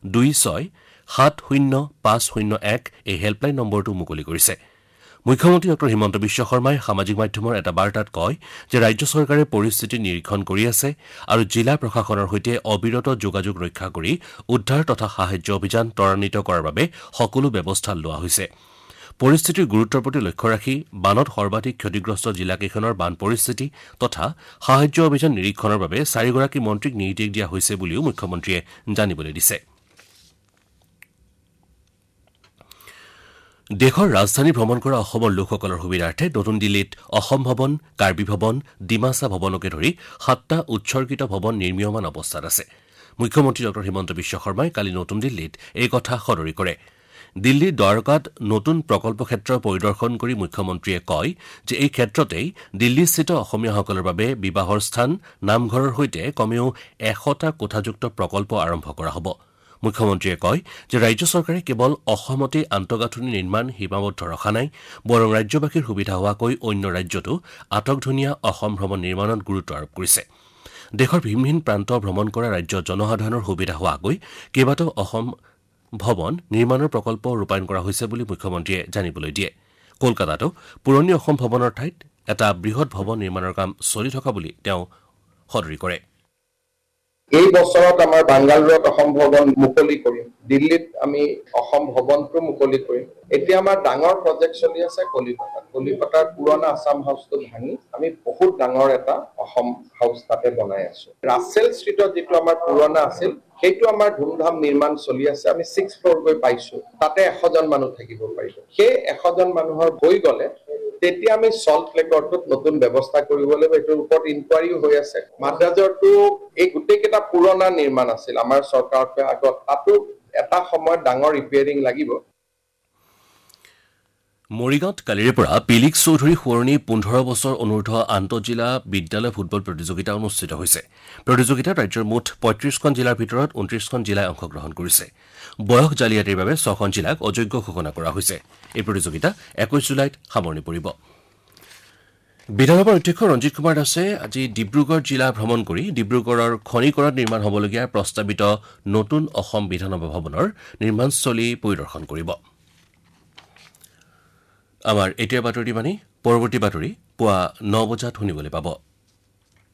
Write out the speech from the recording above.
26705001 এই হেল্পলাইন নম্বৰটো মুকলি কৰিছে। মুখ্যমন্ত্ৰী ডঃ হিমন্ত বিশ্ব শৰ্মাই সামাজিক মাধ্যমৰ এটা বাৰ্তাত কয় যে ৰাজ্য চৰকাৰে পৰিস্থিতি নিৰীক্ষণ কৰি আছে আৰু জিলা প্ৰশাসনৰ সৈতে অবিৰত যোগাযোগ ৰক্ষা কৰি উদ্ধাৰ তথা সাহায্য অভিযান ত্বৰান্বিত কৰাৰ বাবে সকলো ব্যৱস্থা লোৱা হৈছে। পৰিস্থিতিৰ গুৰুত্বৰ প্ৰতি লক্ষ্য ৰাখি বানত সৰ্বাধিক ক্ষতিগ্ৰস্ত জিলাকেইখনৰ বান পৰিস্থিতি তথা সাহায্য অভিযান নিৰীক্ষণৰ বাবে 4গৰাকী মন্ত্ৰীক নিৰ্দেশ দিয়া হৈছে বুলিও মুখ্যমন্ত্ৰীয়ে জানিবলৈ দিছে। দেশৰ ৰাজধানী ভ্ৰমণ কৰা অসমৰ লোকসকলৰ সুবিধাৰ্থে নতুন দিল্লীত অসম ভৱন, কাৰ্বি ভৱন, ডিমাচা ভৱনকে ধৰি 7টা উৎসৰ্গিত ভৱন নিৰ্মীয়মান অৱস্থাত আছে। মুখ্যমন্ত্ৰী ডঃ হিমন্ত বিশ্ব শৰ্মাই কালি নতুন দিল্লীত এই কথা সদৰি কৰে। দিল্লীৰ দ্বাৰকাত নতুন প্ৰকল্প ক্ষেত্ৰ পৰিদৰ্শন কৰি মুখ্যমন্ত্ৰীয়ে কয় যে এই ক্ষেত্ৰতেই দিল্লীস্থিত অসমীয়াসকলৰ বাবে বিবাহৰ স্থান, নামঘৰৰ সৈতে কমেও 100টা কোঠাযুক্ত প্ৰকল্প আৰম্ভ কৰা হ'ব। মুখ্যমন্ত্ৰীয়ে কয় যে ৰাজ্য চৰকাৰে কেৱল অসমতেই আন্তঃগাঁথনি নিৰ্মাণ সীমাবদ্ধ ৰখা নাই, বৰং ৰাজ্যবাসীৰ সুবিধা হোৱাকৈ অন্য ৰাজ্যতো আটকধুনীয়া অসম ভ্ৰমণ নিৰ্মাণত গুৰুত্ব আৰোপ কৰিছে। দেশৰ ভিন ভিন প্ৰান্ত ভ্ৰমণ কৰা ৰাজ্যৰ জনসাধাৰণৰ সুবিধা হোৱাকৈ কেইবাটাও অসম ভৱন নিৰ্মাণৰ প্ৰকল্প ৰূপায়ণ কৰা হৈছে বুলি মুখ্যমন্ত্ৰীয়ে জানিবলৈ দিয়ে। কলকাতাতো পুৰণি অসম ভৱনৰ ঠাইত এটা বৃহৎ ভৱন নিৰ্মাণৰ কাম চলি থকা বুলি তেওঁ সদৰি কৰে। এই বছৰত আমাৰ বাংগালুৰুত অসম ভৱন মুকলি কৰিম, দিল্লীত আমি অসম ভৱনটো মুকলি কৰিম। এতিয়া আমাৰ ডাঙৰ প্ৰজেক্ট চলি আছে কলিকতাৰ পুৰণা আছাম হাউচটো ভাঙি আমি বহুত ডাঙৰ এটা অসম হাউচ তাতে বনাই আছো। ৰাছেল ষ্ট্ৰীটত যিটো আমাৰ পুৰণা আছিল সেইটো আমাৰ ধুমধাম নিৰ্মাণ চলি আছে। আমি 6th ফ্ল'ৰ গৈ পাইছো, তাতে 100জন মানুহ থাকিব পাৰিব। সেই 100জন মানুহৰ হৈ গ'লে তেতিয়া আমি সল্ট লেকৰটোত নতুন ব্যৱস্থা কৰিব লাগিব। এইটোৰ ওপৰত ইনকুৱাৰীও হৈ আছে। মাদ্ৰাজৰটো এই গোটেইকেইটা পুৰণা নিৰ্মাণ আছিল আমাৰ চৰকাৰৰ আগত, তাতো এটা সময়ত ডাঙৰ ৰিপেয়াৰিং লাগিব। মৰিগাঁৱত কালিৰে পৰা পিলিক চৌধুৰী সোঁৱৰণী 15 বছৰ অনূৰ্ধ্ব আন্তঃজিলা বিদ্যালয় ফুটবল প্ৰতিযোগিতা অনুষ্ঠিত হৈছে। প্ৰতিযোগিতাত ৰাজ্যৰ মুঠ 35খন জিলাৰ ভিতৰত 29খন জিলাই অংশগ্ৰহণ কৰিছে। বয়স জালিয়াতিৰ বাবে 6খন জিলাক অযোগ্য ঘোষণা কৰা হৈছে। এই প্ৰতিযোগিতা 21 জুলাইত সামৰণি পৰিব। বিধানসভাৰ অধ্যক্ষ ৰঞ্জিত কুমাৰ দাসে আজি ডিব্ৰুগড় জিলা ভ্ৰমণ কৰি ডিব্ৰুগড়ৰ খনিকৰত নিৰ্মাণ হ'বলগীয়া প্ৰস্তাৱিত নতুন অসম বিধানসভা ভৱনৰ নিৰ্মাণস্থলী পৰিদৰ্শন কৰিব। আমাৰ এতিয়া বাতৰি পৰৱৰ্তী বাতৰি পুৱা 9 বজাত শুনিবলৈ পাব।